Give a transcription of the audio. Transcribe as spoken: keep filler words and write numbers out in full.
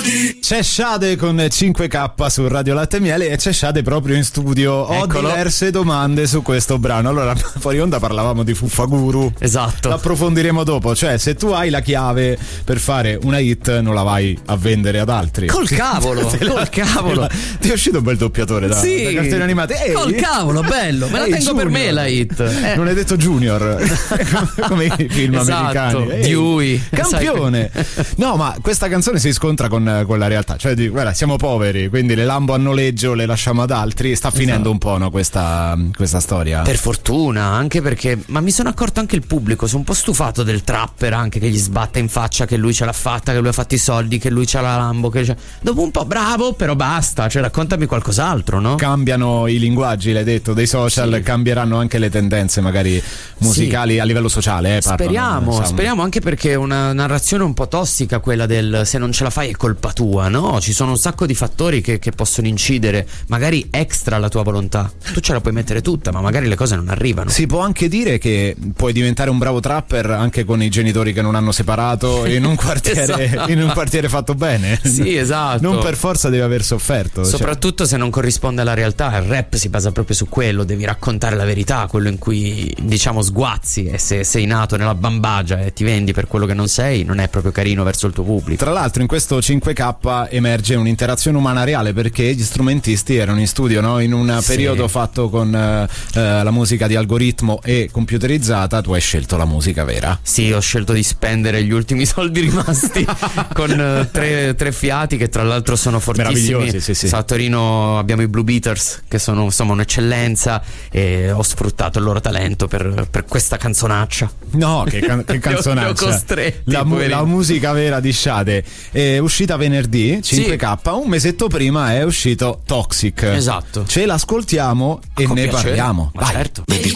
C'è Sade con cinque K su Radio Latte e Miele e c'è Sade proprio in studio. Ho Eccolo. diverse domande su questo brano. Allora, fuori onda parlavamo di Fuffaguru. Esatto. L'approfondiremo dopo. Cioè, se tu hai la chiave per fare una hit, non la vai a vendere ad altri. Col cavolo, Te la- col cavolo. te la- Ti è uscito un bel doppiatore da, Sì. da cartoni animati. Ehi, Col cavolo, bello. Me la ehi, tengo per me Junior. la hit. Eh. Non hai detto Junior come i film Esatto. americani. Ehi, Dewey. campione. No, ma questa canzone si scontra con, con la realtà. Cioè, di, guarda, siamo poveri, quindi le Lambo a noleggio le lasciamo ad altri. Sta finendo Esatto. un po', no, questa, questa storia. Per fortuna, anche perché, ma mi sono accorto anche il pubblico, sono un po' stufato del trapper anche che gli sbatte in faccia che lui ce l'ha fatta, che lui ha fatto i soldi, che lui c'ha la Lambo, che c'ha... dopo un po' bravo, però basta, cioè raccontami qualcos'altro, no? Cambiano i linguaggi, l'hai detto, dei social, Sì. cambieranno anche le tendenze magari musicali Sì. a livello sociale. Eh, parlano, Speriamo, insomma. speriamo, anche perché è una narrazione un po' tossica quella del se non ce la fai è colpa tua, no? Ci sono un sacco di fattori che, che possono incidere, magari extra la tua volontà. Tu ce la puoi mettere tutta, ma magari le cose non arrivano. Si può anche dire che puoi diventare un bravo trapper anche con i genitori che non hanno separato in un quartiere, Esatto. in un quartiere fatto bene. Sì, esatto. Non per forza devi aver sofferto. cioè. Soprattutto se non corrisponde alla realtà. Il rap si basa proprio su quello, devi raccontare la verità, quello in cui diciamo sguazzi, e se sei nato nella bambagia e ti vendi per quello che non sei, non è proprio carino verso il tuo pubblico. Tra l'altro in questo cinque K emerge un'interazione umana reale perché gli strumentisti erano in studio, no? In un Sì. periodo fatto con eh, eh, la musica di algoritmo e computerizzata. Tu hai scelto la musica vera. Sì, ho scelto di spendere gli ultimi soldi rimasti con eh, tre, tre fiati che tra l'altro sono fortissimi. Meravigliosi, sì, sì. A Torino abbiamo i Blue Beaters che sono insomma un'eccellenza e ho sfruttato il loro talento per, per questa canzonaccia. No, che, can- che Li ho- canzonaccia. li ho costretti, la, mu- poverini. la musica vera di Sade è uscita venerdì, cinque K. Un mesetto prima è uscito Toxic. Esatto. Ce l'ascoltiamo e Con ne piacere. parliamo. Ma Vai. certo.